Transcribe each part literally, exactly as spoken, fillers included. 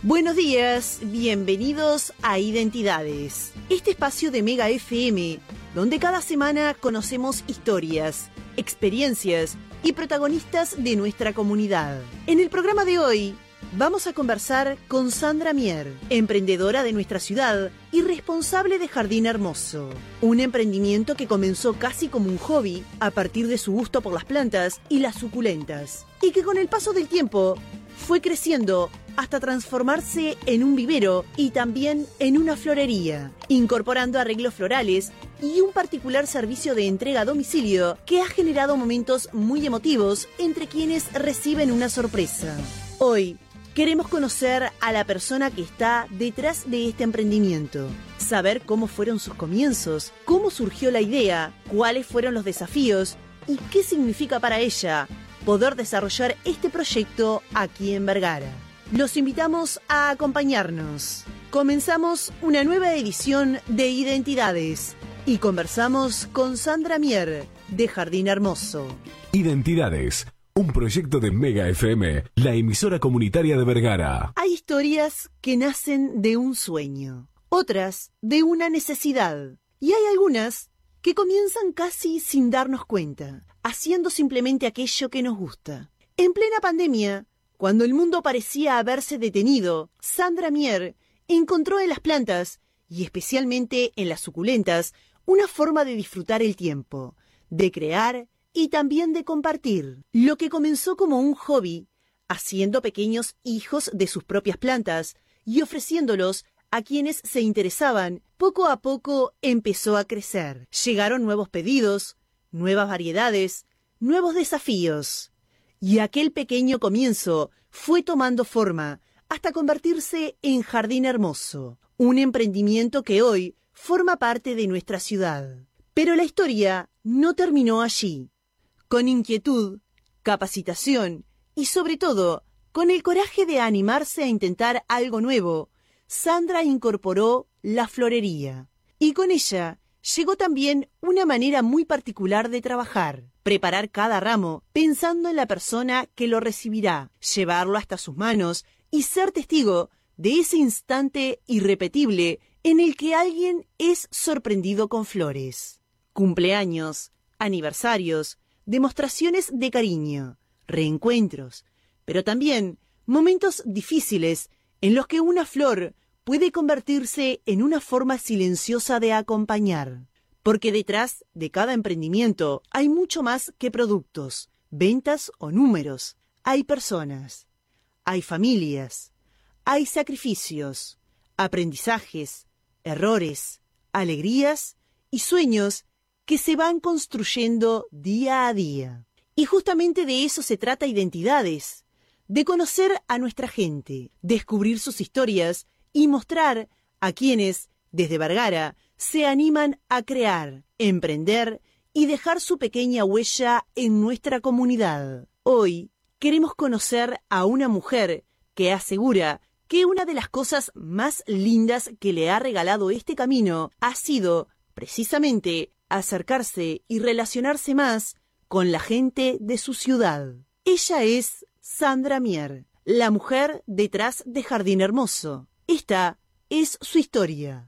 Buenos días, bienvenidos a Identidades, este espacio de Mega F M, donde cada semana conocemos historias, experiencias y protagonistas de nuestra comunidad. En el programa de hoy vamos a conversar con Sandra Mier, emprendedora de nuestra ciudad y responsable de Jardín Hermoso, un emprendimiento que comenzó casi como un hobby a partir de su gusto por las plantas y las suculentas, y que con el paso del tiempo fue creciendo hasta transformarse en un vivero y también en una florería, incorporando arreglos florales y un particular servicio de entrega a domicilio que ha generado momentos muy emotivos entre quienes reciben una sorpresa. Hoy queremos conocer a la persona que está detrás de este emprendimiento, saber cómo fueron sus comienzos, cómo surgió la idea, cuáles fueron los desafíos y qué significa para ella poder desarrollar este proyecto aquí en Vergara. Los invitamos a acompañarnos. Comenzamos una nueva edición de Identidades y conversamos con Sandra Mier de Jardín Hermoso. Identidades, un proyecto de Mega F M, la emisora comunitaria de Vergara. Hay historias que nacen de un sueño, otras de una necesidad, y hay algunas que comienzan casi sin darnos cuenta, haciendo simplemente aquello que nos gusta. En plena pandemia, cuando el mundo parecía haberse detenido, Sandra Mier encontró en las plantas, y especialmente en las suculentas, una forma de disfrutar el tiempo, de crear y también de compartir. Lo que comenzó como un hobby, haciendo pequeños hijos de sus propias plantas y ofreciéndolos a quienes se interesaban, poco a poco empezó a crecer. Llegaron nuevos pedidos, nuevas variedades, nuevos desafíos. Y aquel pequeño comienzo fue tomando forma hasta convertirse en Jardín Hermoso, un emprendimiento que hoy forma parte de nuestra ciudad. Pero la historia no terminó allí. Con inquietud, capacitación y sobre todo con el coraje de animarse a intentar algo nuevo, Sandra incorporó la florería. Y con ella llegó también una manera muy particular de trabajar. Preparar cada ramo pensando en la persona que lo recibirá, llevarlo hasta sus manos y ser testigo de ese instante irrepetible en el que alguien es sorprendido con flores. Cumpleaños, aniversarios, demostraciones de cariño, reencuentros, pero también momentos difíciles en los que una flor puede convertirse en una forma silenciosa de acompañar. Porque detrás de cada emprendimiento hay mucho más que productos, ventas o números. Hay personas, hay familias, hay sacrificios, aprendizajes, errores, alegrías y sueños que se van construyendo día a día. Y justamente de eso se trata Identidades, de conocer a nuestra gente, descubrir sus historias y mostrar a quienes, desde Vergara, se animan a crear, emprender y dejar su pequeña huella en nuestra comunidad. Hoy queremos conocer a una mujer que asegura que una de las cosas más lindas que le ha regalado este camino ha sido, precisamente, acercarse y relacionarse más con la gente de su ciudad. Ella es Sandra Mier, la mujer detrás de Jardín Hermoso. Esta es su historia.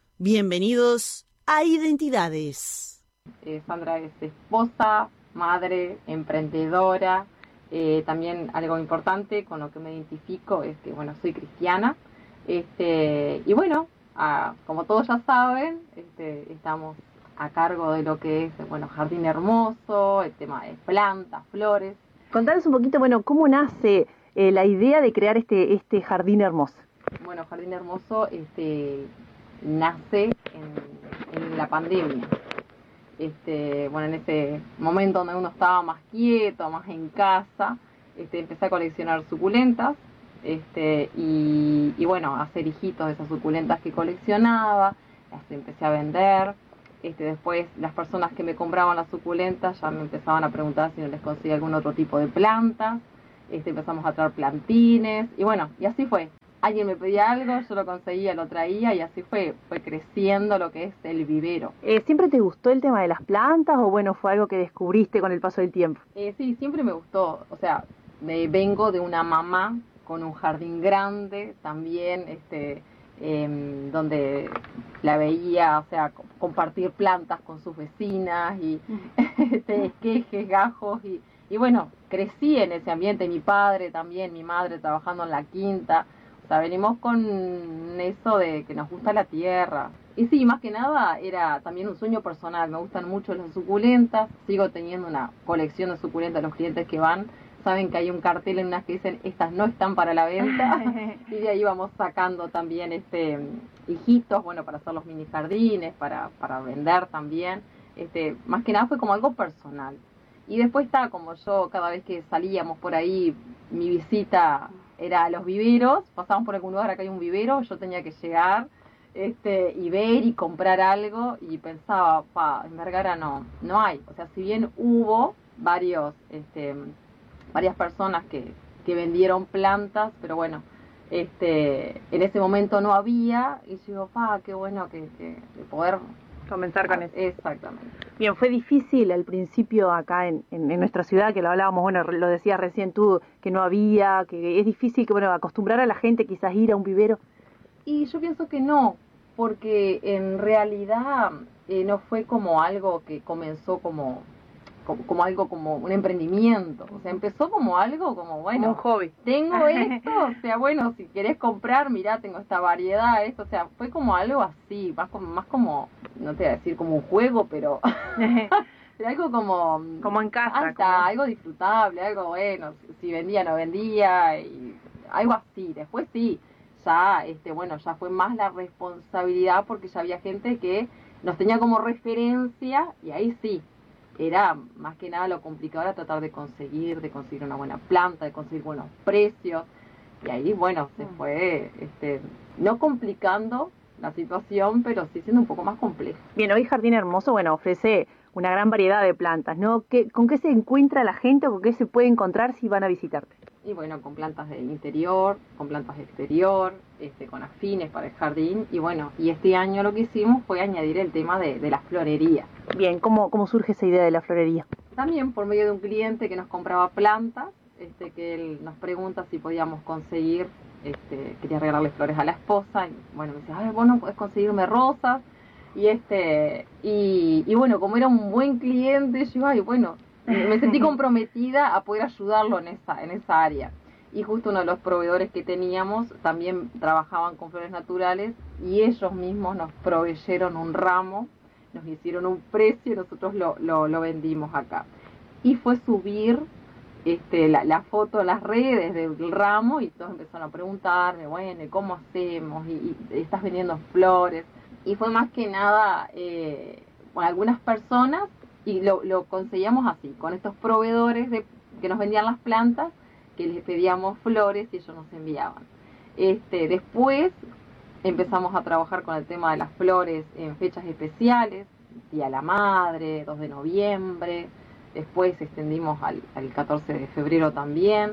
Bienvenidos a Identidades. Eh, Sandra es esposa, madre, emprendedora. Eh, también algo importante con lo que me identifico es que, bueno, soy cristiana. Este, y bueno, ah, como todos ya saben, este, estamos a cargo de lo que es, bueno, Jardín Hermoso, el tema de plantas, flores. Contanos un poquito, bueno, ¿cómo nace eh, la idea de crear este, este Jardín Hermoso? Bueno, Jardín Hermoso este, nace en, en la pandemia. Este, bueno, en ese momento donde uno estaba más quieto, más en casa, este, empecé a coleccionar suculentas este, y, y bueno, a hacer hijitos de esas suculentas que coleccionaba, las empecé a vender. Este, después las personas que me compraban las suculentas ya me empezaban a preguntar si no les conseguía algún otro tipo de planta. Este, empezamos a traer plantines y bueno, y así fue. Alguien me pedía algo, yo lo conseguía, lo traía y así fue, fue creciendo lo que es el vivero. Eh, ¿Siempre te gustó el tema de las plantas o bueno, fue algo que descubriste con el paso del tiempo? Eh, sí, siempre me gustó, o sea, me vengo de una mamá con un jardín grande también, este, eh, donde la veía, o sea, compartir plantas con sus vecinas y este, esquejes, gajos y, y bueno, crecí en ese ambiente, mi padre también, mi madre trabajando en la quinta, o sea, venimos con eso de que nos gusta la tierra. Y sí, más que nada era también un sueño personal, me gustan mucho las suculentas, sigo teniendo una colección de suculentas, los clientes que van saben que hay un cartel en unas que dicen estas no están para la venta y de ahí vamos sacando también este hijitos, bueno, para hacer los mini jardines, para, para vender también, este, más que nada fue como algo personal. Y después está como yo, cada vez que salíamos por ahí, mi visita era a los viveros, pasábamos por algún lugar, acá hay un vivero, yo tenía que llegar este y ver y comprar algo y pensaba, pa, en Vergara no, no hay, o sea, si bien hubo varios, este, varias personas que, que vendieron plantas, pero bueno, este, en ese momento no había, y yo digo, pa, qué bueno que, que de poder comenzar con eso. Exactamente. Bien, fue difícil al principio acá en, en, en nuestra ciudad, que lo hablábamos, bueno, lo decías recién tú, que no había, que es difícil que, bueno, acostumbrar a la gente quizás ir a un vivero. Y yo pienso que no, porque en realidad eh, no fue como algo que comenzó como, como, como algo como un emprendimiento, o sea, empezó como algo como, bueno, como un hobby. Tengo esto, o sea, bueno, si querés comprar, mirá, tengo esta variedad, esto, o sea, fue como algo así, más como, más como no te voy a decir como un juego, pero, pero algo como... Como en casa. Ah, está, como... algo disfrutable, algo bueno, si vendía, no vendía, y algo así. Después sí, ya, este, bueno, ya fue más la responsabilidad porque ya había gente que nos tenía como referencia y ahí sí, era más que nada lo complicado era tratar de conseguir, de conseguir una buena planta, de conseguir buenos precios y ahí, bueno, se fue, este, no complicando la situación, pero sí siendo un poco más compleja. Bien, hoy Jardín Hermoso, bueno, ofrece una gran variedad de plantas, ¿no? ¿Qué, ¿Con qué se encuentra la gente o con qué se puede encontrar si van a visitarte? Y bueno, con plantas de interior, con plantas de exterior, este, con afines para el jardín. Y bueno, y este año lo que hicimos fue añadir el tema de, de la florería. Bien, ¿cómo, ¿cómo surge esa idea de la florería? También por medio de un cliente que nos compraba plantas, este, que él nos pregunta si podíamos conseguir, este, quería regalarle flores a la esposa. Y bueno, me decía, ay, vos no podés conseguirme rosas. Y este y, y bueno, como era un buen cliente, yo, ay, bueno, me sentí comprometida a poder ayudarlo en esa, en esa área. Y justo uno de los proveedores que teníamos también trabajaban con flores naturales y ellos mismos nos proveyeron un ramo, nos hicieron un precio y nosotros lo, lo, lo vendimos acá. Y fue subir este, la, la foto a las redes del ramo y todos empezaron a preguntarme, bueno, ¿cómo hacemos? Y, y estás vendiendo flores. Y fue más que nada eh, con algunas personas y lo, lo conseguíamos así, con estos proveedores de, que nos vendían las plantas, que les pedíamos flores y ellos nos enviaban. Este, después empezamos a trabajar con el tema de las flores en fechas especiales, Día de la Madre, dos de noviembre, después extendimos al, al catorce de febrero también,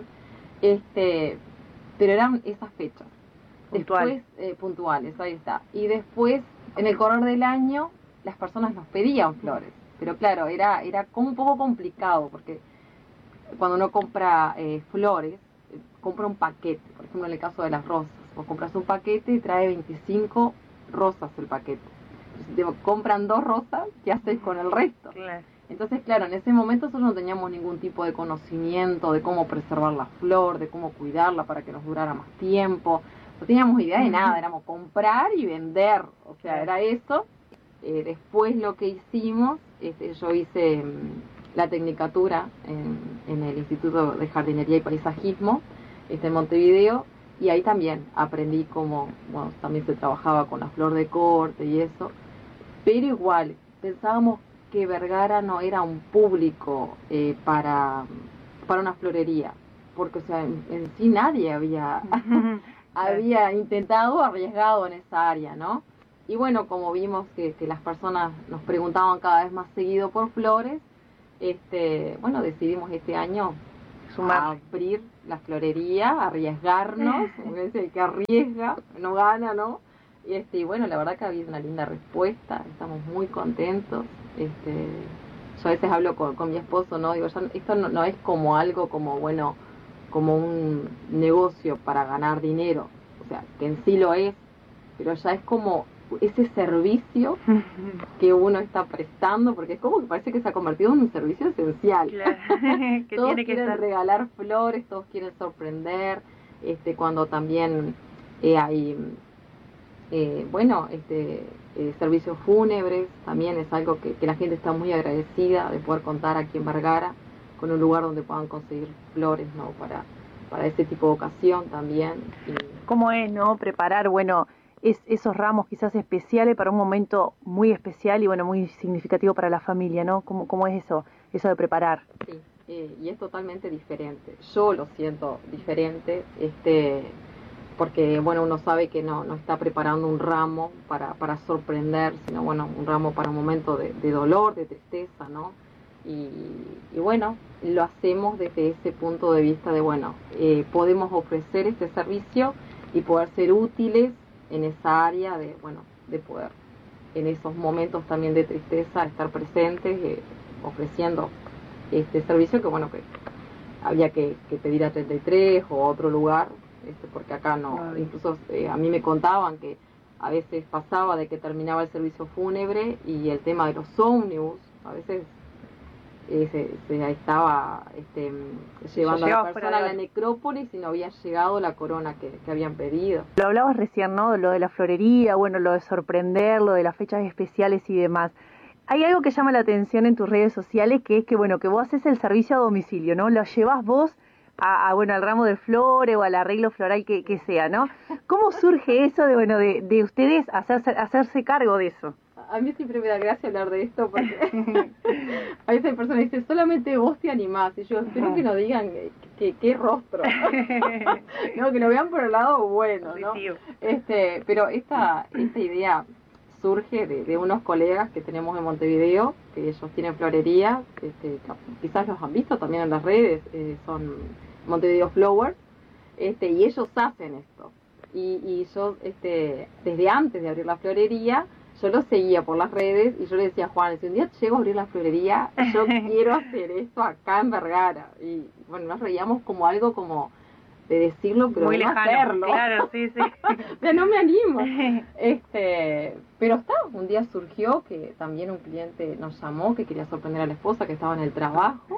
este, pero eran esas fechas. Puntual. Después, eh, puntuales, ahí está. Y después, en el correr del año, las personas nos pedían flores. Pero claro, era era como un poco complicado, porque cuando uno compra eh, flores, eh, compra un paquete. Por ejemplo, en el caso de las rosas, vos compras un paquete y trae veinticinco rosas el paquete. Si te compran dos rosas, ¿qué haces con el resto? Claro. Entonces, claro, en ese momento nosotros no teníamos ningún tipo de conocimiento de cómo preservar la flor, de cómo cuidarla para que nos durara más tiempo. No teníamos idea de nada, éramos comprar y vender, o sea, era eso. Eh, después lo que hicimos, este, yo hice mmm, la tecnicatura en, en el Instituto de Jardinería y Paisajismo, este, en Montevideo, y ahí también aprendí cómo, bueno, también se trabajaba con la flor de corte y eso, pero igual, pensábamos que Vergara no era un público eh, para, para una florería, porque, o sea, en, en sí nadie había... había intentado, arriesgado en esa área, ¿no? Y bueno, como vimos que, que las personas nos preguntaban cada vez más seguido por flores, este, bueno, decidimos este año Sumar. abrir la florería, arriesgarnos, como dice, el que arriesga, no gana, ¿no? Y este, y bueno, la verdad que ha habido una linda respuesta, estamos muy contentos, este, yo a veces hablo con, con mi esposo, ¿no? Digo, ya, esto no, no es como algo como, bueno, como un negocio para ganar dinero, o sea, que en sí lo es, pero ya es como ese servicio que uno está prestando, porque es como que parece que se ha convertido en un servicio esencial. Claro. que todos tiene que quieren estar... regalar flores, todos quieren sorprender, este, cuando también eh, hay, eh, bueno, este, eh, servicios fúnebres, también es algo que, que la gente está muy agradecida de poder contar aquí en Vergara con un lugar donde puedan conseguir flores, ¿no? Para, para ese tipo de ocasión también. Y... ¿Cómo es, no? Preparar, bueno, es, esos ramos quizás especiales para un momento muy especial y, bueno, muy significativo para la familia, ¿no? ¿Cómo, cómo es eso, eso de preparar? Sí, eh, y es totalmente diferente. Yo lo siento diferente, este, porque, bueno, uno sabe que no, no está preparando un ramo para, para sorprender, sino, bueno, un ramo para un momento de, de dolor, de tristeza, ¿no? Y, y bueno, lo hacemos desde ese punto de vista de, bueno, eh, podemos ofrecer este servicio y poder ser útiles en esa área de, bueno, de poder en esos momentos también de tristeza estar presentes, eh, ofreciendo este servicio que, bueno, que había que, que pedir a treinta y tres o a otro lugar, este, porque acá no, Ay. incluso eh, a mí me contaban que a veces pasaba de que terminaba el servicio fúnebre y el tema de los ómnibus, a veces Eh, se, se estaba este, llevando a la persona a la necrópolis y no había llegado la corona que, que habían pedido. Lo hablabas recién, ¿no? Lo de la florería, bueno, lo de sorprender, lo de las fechas especiales y demás. Hay algo que llama la atención en tus redes sociales, que es que, bueno, que vos haces el servicio a domicilio, ¿no? Lo llevas vos a, a bueno, al ramo de flores o al arreglo floral que, que sea, ¿no? ¿Cómo surge eso de, bueno, de, de ustedes hacerse, hacerse cargo de eso? A mí siempre me da gracia hablar de esto porque a veces hay personas que dicen, solamente vos te animás. Y yo espero que no digan que qué rostro. No, que lo vean por el lado bueno, ¿no? Este, pero esta, esta idea surge de, de unos colegas que tenemos en Montevideo, que ellos tienen florería, este, quizás los han visto también en las redes, eh, son Montevideo Flowers, este, y ellos hacen esto. Y, y yo, este, desde antes de abrir la florería, yo lo seguía por las redes y yo le decía a Juan, si un día llego a abrir la florería, yo quiero hacer esto acá en Vergara. Y bueno, nos reíamos como algo como de decirlo, pero muy no lejano, hacerlo. Claro, sí, sí. O sea, no me animo. Este, pero está, un día surgió que también un cliente nos llamó que quería sorprender a la esposa que estaba en el trabajo.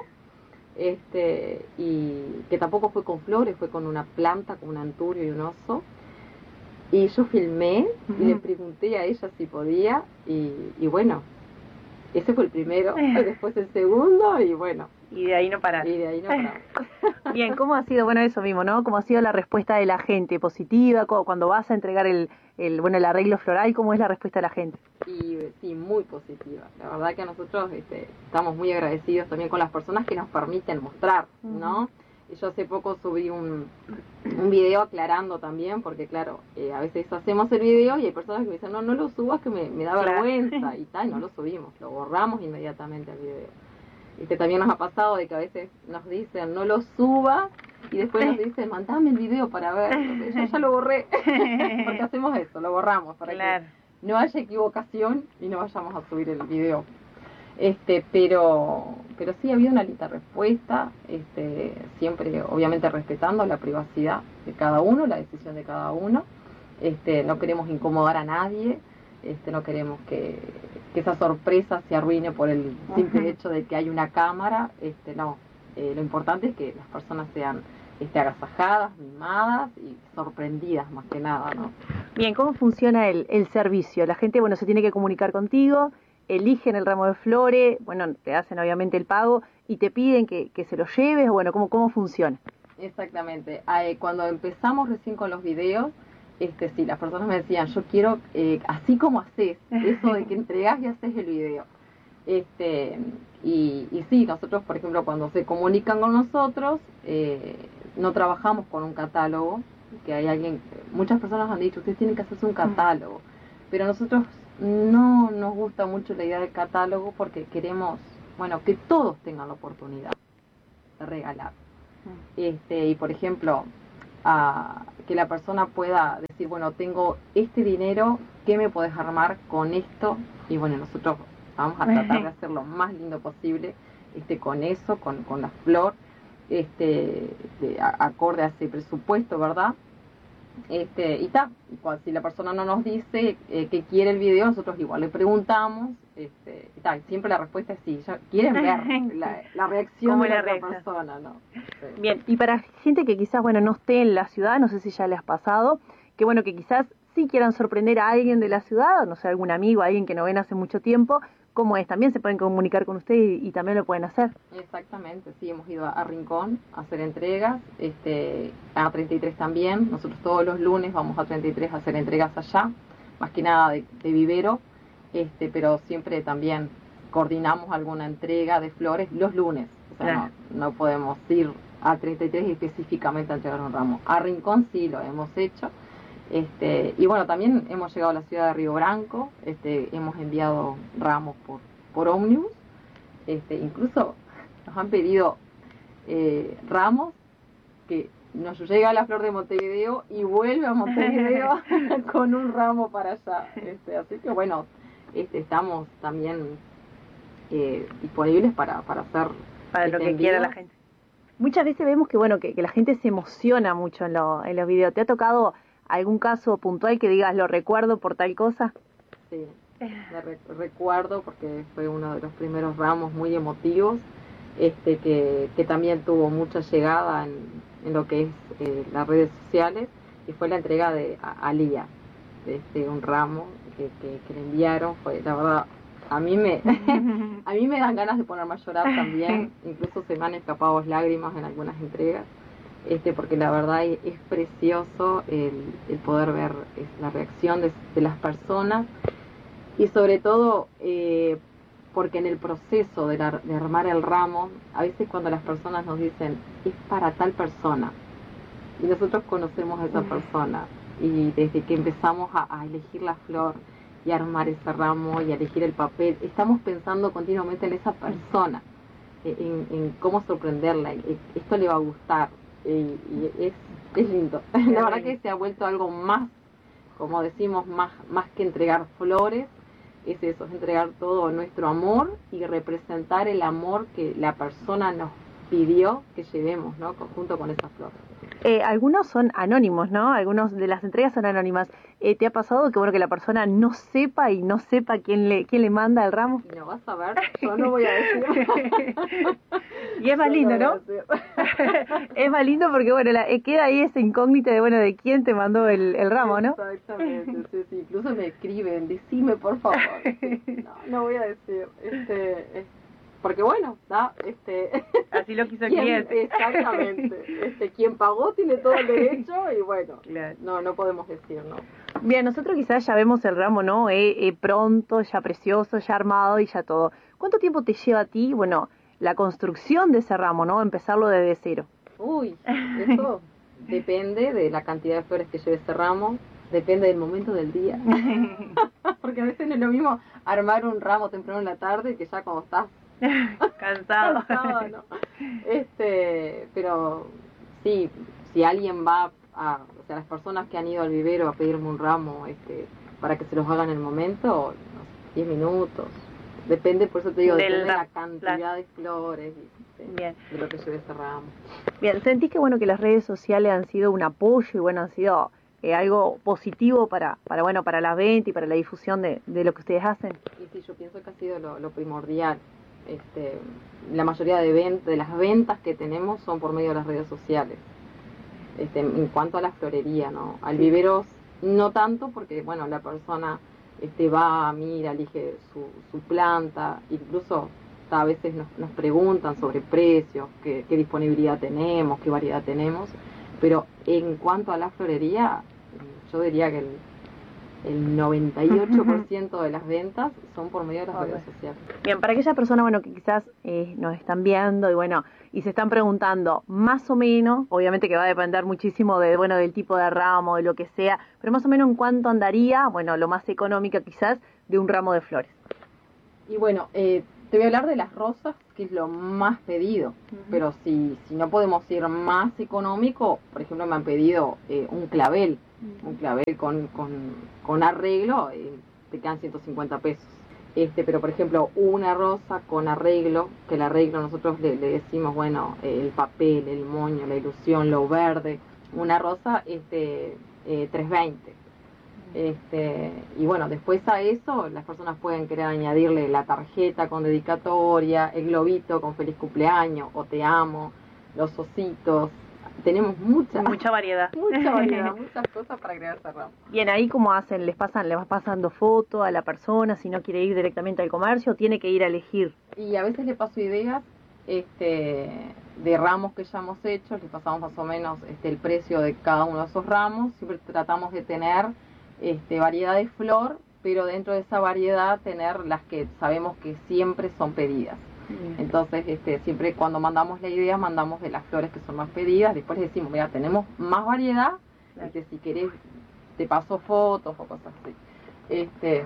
Este, y que tampoco fue con flores, fue con una planta, con un anturio y un oso. Y yo filmé y le pregunté a ella si podía y, y bueno, ese fue el primero, después el segundo y bueno. Y de ahí no parar. Y de ahí no parar. Bien, ¿cómo ha sido, bueno, eso mismo, ¿no? ¿Cómo ha sido la respuesta de la gente? ¿Positiva? Cuando vas a entregar el, el bueno, el arreglo floral, ¿cómo es la respuesta de la gente? Y sí, muy positiva. La verdad que nosotros este, estamos muy agradecidos también con las personas que nos permiten mostrar, ¿no? Uh-huh. Y yo hace poco subí un, un video aclarando también, porque claro, eh, a veces hacemos el video y hay personas que me dicen, no, no lo subas que me, me da claro. vergüenza, y tal, no lo subimos, lo borramos inmediatamente el video. Y que también nos ha pasado de que a veces nos dicen, no lo suba, y después nos dicen, mandame el video para ver. Entonces, yo ya lo borré, porque hacemos eso, lo borramos, para claro. que no haya equivocación y no vayamos a subir el video. Este, pero pero sí ha habido una linda respuesta, este, siempre obviamente respetando la privacidad de cada uno, la decisión de cada uno. Este, no queremos incomodar a nadie, este, no queremos que, que esa sorpresa se arruine por el simple uh-huh. hecho de que hay una cámara, este, no, eh, lo importante es que las personas sean este, agasajadas, mimadas y sorprendidas más que nada, ¿no? Bien, ¿cómo funciona el, el servicio? La gente, bueno, se tiene que comunicar contigo, eligen el ramo de flores, bueno, te hacen obviamente el pago y te piden que, que se lo lleves, bueno, ¿cómo, cómo funciona? Exactamente. Eh, cuando empezamos recién con los videos, este sí, las personas me decían, yo quiero, eh, así como haces, eso de que entregás y haces el video. Este, y, y sí, nosotros, por ejemplo, cuando se comunican con nosotros, eh, no trabajamos con un catálogo, que hay alguien, muchas personas han dicho, ustedes tienen que hacerse un catálogo, pero nosotros no nos gusta mucho la idea del catálogo porque queremos, bueno, que todos tengan la oportunidad de regalar. Este, y por ejemplo, a, que la persona pueda decir, bueno, tengo este dinero, ¿qué me podés armar con esto? Y bueno, nosotros vamos a tratar de hacer lo más lindo posible este, con eso, con, con la flor. este, de, a, acorde a ese presupuesto, ¿verdad? Este, y está, si la persona no nos dice eh, que quiere el video, nosotros igual le preguntamos, este, y ta, siempre la respuesta es sí, ya quieren ver la, la reacción de la otra persona, ¿no? Sí. Bien, y para gente que quizás, bueno, no esté en la ciudad, no sé si ya les ha pasado, que bueno, que quizás sí quieran sorprender a alguien de la ciudad, o no sé, algún amigo, alguien que no ven hace mucho tiempo, ¿cómo es? También se pueden comunicar con ustedes y, y también lo pueden hacer. Exactamente, sí, hemos ido a, a Rincón a hacer entregas, este, a treinta y tres también. Nosotros todos los lunes vamos a treinta y tres a hacer entregas allá, más que nada de, de vivero, este, pero siempre también coordinamos alguna entrega de flores los lunes. O sea, claro. no, no podemos ir a treinta y tres específicamente a entregar un ramo. A Rincón sí lo hemos hecho. Este, y bueno, también hemos llegado a la ciudad de Río Branco, este, hemos enviado ramos por, por ómnibus, este, incluso nos han pedido eh, ramos que nos llega a la Flor de Montevideo y vuelve a Montevideo con un ramo para allá, este, así que bueno, este, estamos también eh, disponibles para, para hacer para este lo que envío. quiera la gente. Muchas veces vemos que bueno que, que la gente se emociona mucho en, lo, en los videos. ¿Te ha tocado algún caso puntual que digas, lo recuerdo por tal cosa? Sí, me re recuerdo porque fue uno de los primeros ramos muy emotivos, este que, que también tuvo mucha llegada en, en lo que es eh, las redes sociales, y fue la entrega de a, a Lía, este, un ramo que, que, que le enviaron. Fue, la verdad, a mí me a mí me dan ganas de ponerme a llorar también, incluso se me han escapado lágrimas en algunas entregas. Este, porque la verdad es, es precioso el, el poder ver es, la reacción de, de las personas, y sobre todo eh, porque en el proceso de, la, de armar el ramo, a veces cuando las personas nos dicen es para tal persona, y nosotros conocemos a esa persona, y desde que empezamos a, a elegir la flor y a armar ese ramo y a elegir el papel, estamos pensando continuamente en esa persona, en, en cómo sorprenderla, en, esto le va a gustar. Y, y es, es lindo. La verdad que se ha vuelto algo más, como decimos, más, más que entregar flores, es eso, es entregar todo nuestro amor y representar el amor que la persona nos pidió que llevemos, ¿no? Junto con esa flor. Eh, algunos son anónimos, ¿no? Algunos de las entregas son anónimas. Eh, ¿Te ha pasado que bueno que la persona no sepa y no sepa quién le quién le manda el ramo? Y no vas a ver, yo no voy a decir. Y es más lindo, ¿no? Es más lindo porque bueno, la, eh, queda ahí esa incógnita de bueno de quién te mandó el, el ramo, ¿no? Exactamente, sí, sí. Incluso me escriben, decime por favor. No, no voy a decir. Este, es, porque bueno, ¿da? Este, así lo quiso el ¿quién, cliente. Exactamente. Este, quien pagó tiene todo el derecho y bueno, claro. no, no podemos decir, ¿no? Bien, nosotros quizás ya vemos el ramo, ¿no? Eh, eh, pronto, ya precioso, ya armado y ya todo. ¿Cuánto tiempo te lleva a ti, bueno, la construcción de ese ramo, ¿no? Empezarlo desde cero. Uy, eso depende de la cantidad de flores que lleve ese ramo, depende del momento del día. Porque a veces no es lo mismo armar un ramo temprano en la tarde que ya cuando estás cansado. cansado, ¿no? Este, pero sí, si alguien va a, o sea, las personas que han ido al vivero a pedirme un ramo, este, para que se los hagan en el momento, diez minutos. Depende, por eso te digo, depende de la cantidad la... de flores y de, Bien. de lo que lleve ese ramo. Bien, ¿sentís que bueno que las redes sociales han sido un apoyo y bueno han sido eh, algo positivo para para bueno para la venta y para la difusión de, de lo que ustedes hacen? Y sí, yo pienso que ha sido lo, lo primordial. Este, la mayoría de, vent de las ventas que tenemos son por medio de las redes sociales. Este, en cuanto a la florería, ¿no? Al vivero no tanto porque, bueno, la persona este, va, mira, elige su, su planta, incluso a veces nos, nos preguntan sobre precios, qué, qué disponibilidad tenemos, qué variedad tenemos, pero en cuanto a la florería, yo diría que el, el noventa y ocho por ciento de las ventas son por medio de las redes sociales. Bien, para aquellas personas bueno que quizás eh, nos están viendo y bueno y se están preguntando más o menos, obviamente que va a depender muchísimo de bueno del tipo de ramo, de lo que sea, pero más o menos en cuánto andaría, bueno, lo más económico quizás de un ramo de flores. Y bueno, eh, te voy a hablar de las rosas, que es lo más pedido, uh-huh. Pero si, si no podemos ir más económico, por ejemplo me han pedido eh, un clavel, uh-huh. Un clavel con, con, con arreglo, eh, te quedan ciento cincuenta pesos. Este, pero por ejemplo, una rosa con arreglo, que el arreglo nosotros le, le decimos, bueno, eh, el papel, el moño, la ilusión, lo verde, una rosa, este, eh, tres veinte. Este, y bueno, después a eso las personas pueden querer añadirle la tarjeta con dedicatoria, el globito con feliz cumpleaños o te amo, los ositos. Tenemos mucha, mucha variedad. Mucha variedad, muchas cosas para crear ese ramo. Bien, ahí cómo hacen, les pasan, les vas pasando foto a la persona si no quiere ir directamente al comercio o tiene que ir a elegir. Y a veces le paso ideas este, de ramos que ya hemos hecho, les pasamos más o menos este, el precio de cada uno de esos ramos, siempre tratamos de tener este, variedad de flor, pero dentro de esa variedad tener las que sabemos que siempre son pedidas. Bien. Entonces, este, siempre cuando mandamos la idea, mandamos de las flores que son más pedidas, después les decimos, mira, tenemos más variedad, este, si querés te paso fotos o cosas así. Este,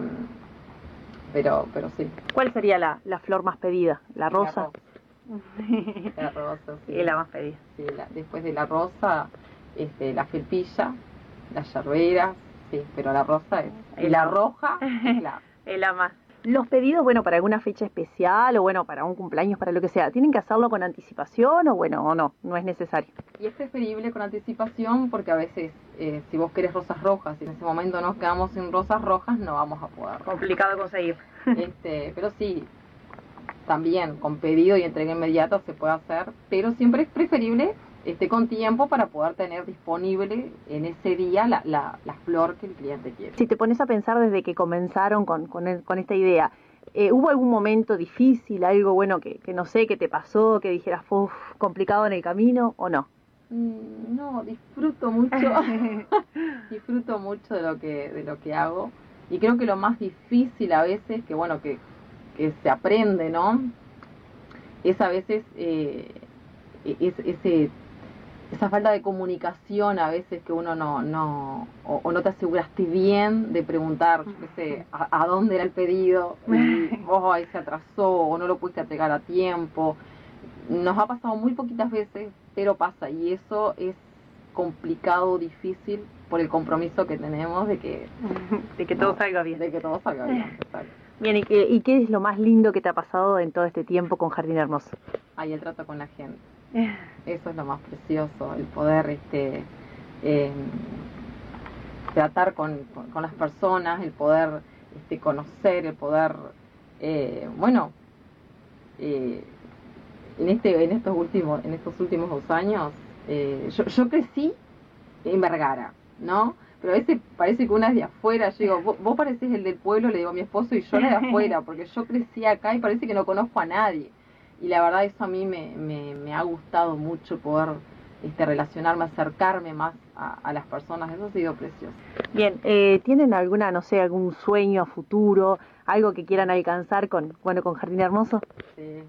pero, pero sí. ¿Cuál sería la, la flor más pedida? ¿La rosa? La rosa, la rosa sí. Es la más pedida. Sí, la, después de la rosa, este, la felpilla, las yerberas, sí, pero la rosa es, y la roja es la, es la más. Los pedidos, bueno, para alguna fecha especial o bueno, para un cumpleaños, para lo que sea, ¿tienen que hacerlo con anticipación o bueno, o no? No es necesario. Y es preferible con anticipación porque a veces, eh, si vos querés rosas rojas y en ese momento nos quedamos sin rosas rojas, no vamos a poder. Complicado conseguir. Este, pero sí, también con pedido y entrega inmediata se puede hacer, pero siempre es preferible este, con tiempo para poder tener disponible en ese día la, la, la flor que el cliente quiere. Si te pones a pensar desde que comenzaron con, con, el, con esta idea, eh, ¿hubo algún momento difícil, algo bueno que, que no sé, que te pasó, que dijeras, uff, complicado en el camino o no? Mm, no, disfruto mucho, disfruto mucho de lo que de lo que hago y creo que lo más difícil a veces, que bueno, que, que se aprende, ¿no? Es a veces eh, es, ese... esa falta de comunicación a veces que uno no, no o, o no te aseguraste bien de preguntar, yo qué sé, a, a dónde era el pedido, y vos ahí se atrasó o no lo pudiste entregar a tiempo. Nos ha pasado muy poquitas veces, pero pasa, y eso es complicado, difícil, por el compromiso que tenemos de que, de que todo no, salga bien. De que todo salga bien, exacto. Bien, ¿y qué, ¿y qué es lo más lindo que te ha pasado en todo este tiempo con Jardín Hermoso? Ahí el trato con la gente. Eso es lo más precioso, el poder este eh, tratar con, con, con las personas, el poder este, conocer, el poder, eh, bueno, eh, en este en estos últimos en estos últimos dos años, eh, yo, yo crecí en Vergara, ¿no? Pero a veces parece que una es de afuera, yo digo, vos, vos parecés el del pueblo, le digo a mi esposo, y yo la de afuera, porque yo crecí acá y parece que no conozco a nadie. Y la verdad eso a mí me, me, me ha gustado mucho poder este, relacionarme, acercarme más a, a las personas, eso ha sido precioso. Bien, eh, ¿tienen alguna, no sé, algún sueño a futuro, algo que quieran alcanzar con, bueno, con Jardín Hermoso? Sí.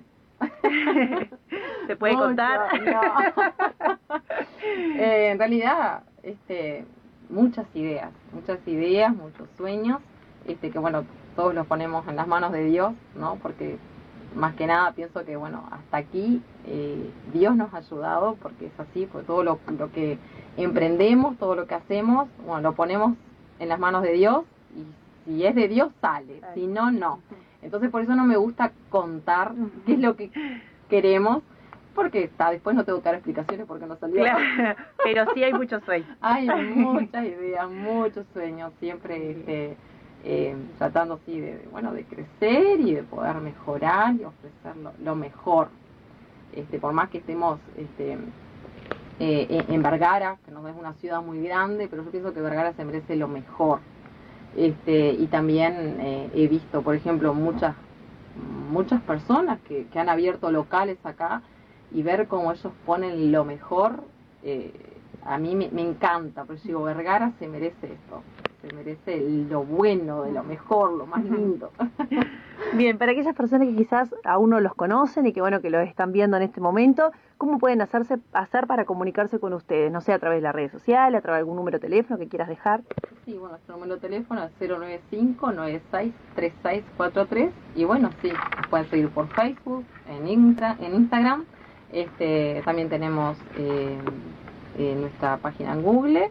¿Se puede Mucho, contar? No. eh, en realidad, este, muchas ideas, muchas ideas, muchos sueños, este, que bueno, todos los ponemos en las manos de Dios, ¿no? Porque más que nada pienso que bueno, hasta aquí eh, Dios nos ha ayudado, porque es así, pues todo lo, lo que emprendemos, todo lo que hacemos, bueno, lo ponemos en las manos de Dios y si es de Dios sale, si no, no. Entonces por eso no me gusta contar qué es lo que queremos, porque está, después no tengo que dar explicaciones porque no salió. Claro, pero sí hay muchos sueños. Hay muchas ideas, muchos sueños, siempre este, eh, tratando así de, bueno, de crecer y de poder mejorar y ofrecer lo, lo mejor. Este, por más que estemos este, eh, en Vergara, que no es una ciudad muy grande, pero yo pienso que Vergara se merece lo mejor. Este, y también eh, he visto, por ejemplo, muchas muchas personas que, que han abierto locales acá y ver cómo ellos ponen lo mejor, eh, a mí me, me encanta, porque digo, Vergara se merece esto, se merece lo bueno, de lo mejor, lo más lindo. Bien, para aquellas personas que quizás aún no los conocen y que bueno, que los están viendo en este momento, ¿cómo pueden hacerse hacer para comunicarse con ustedes? No sé, a través de las redes sociales, a través de algún número de teléfono que quieras dejar. Sí, bueno, nuestro número de teléfono es cero nueve cinco, nueve seis, tres seis cuatro tres y bueno, sí, nos pueden seguir por Facebook, en, Insta, en Instagram, este, también tenemos eh, eh, nuestra página en Google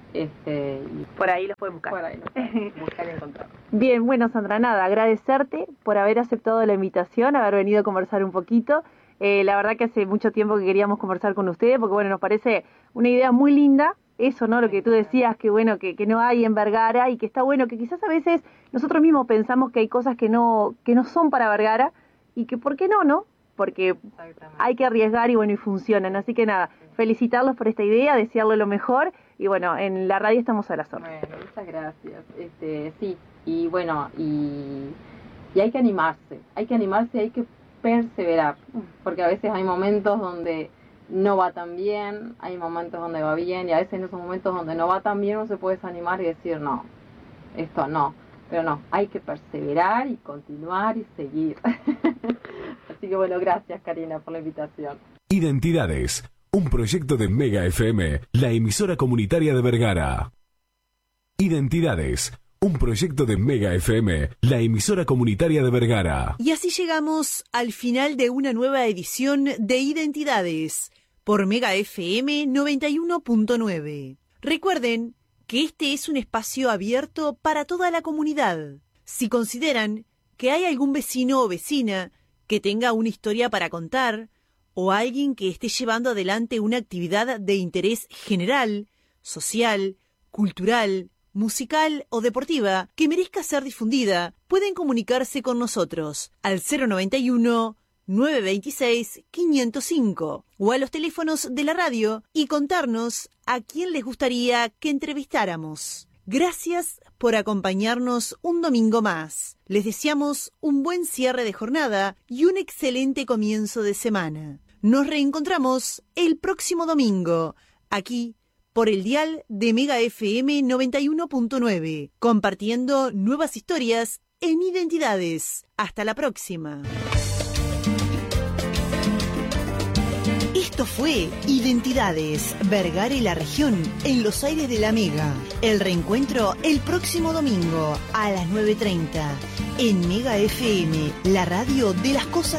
Este, y por ahí los pueden buscar. Por ahí los pueden buscar y encontrar. Bien, bueno, Sandra, nada, agradecerte por haber aceptado la invitación, haber venido a conversar un poquito. Eh, la verdad que hace mucho tiempo que queríamos conversar con ustedes, porque bueno, nos parece una idea muy linda, eso, ¿no? Lo que tú decías, que bueno, que, que no hay en Vergara y que está bueno, que quizás a veces nosotros mismos pensamos que hay cosas que no, que no son para Vergara y que, ¿por qué no, no? Porque hay que arriesgar y bueno, y funcionan. Así que nada, felicitarlos por esta idea, desearles lo mejor y bueno, en la radio estamos a las órdenes. Bueno, muchas gracias. Este, sí, y bueno, y, y hay que animarse, hay que animarse, hay que perseverar, porque a veces hay momentos donde no va tan bien, hay momentos donde va bien y a veces en esos momentos donde no va tan bien uno se puede desanimar y decir no, esto no, pero no, hay que perseverar y continuar y seguir. Así que bueno, gracias Karina por la invitación. Identidades, un proyecto de Mega F M, la emisora comunitaria de Vergara. Identidades, un proyecto de Mega F M, la emisora comunitaria de Vergara. Y así llegamos al final de una nueva edición de Identidades por Mega F M noventa y uno punto nueve. Recuerden que este es un espacio abierto para toda la comunidad. Si consideran que hay algún vecino o vecina que tenga una historia para contar, o alguien que esté llevando adelante una actividad de interés general, social, cultural, musical o deportiva que merezca ser difundida, pueden comunicarse con nosotros al cero noventa y uno, nueve veintiséis, quinientos cinco o a los teléfonos de la radio y contarnos a quién les gustaría que entrevistáramos. Gracias por acompañarnos un domingo más. Les deseamos un buen cierre de jornada y un excelente comienzo de semana. Nos reencontramos el próximo domingo, aquí por el dial de Mega F M noventa y uno punto nueve, compartiendo nuevas historias en Identidades. Hasta la próxima. Esto fue Identidades, Vergara y la región, en los aires de la Mega. El reencuentro el próximo domingo a las nueve treinta en Mega F M, la radio de las cosas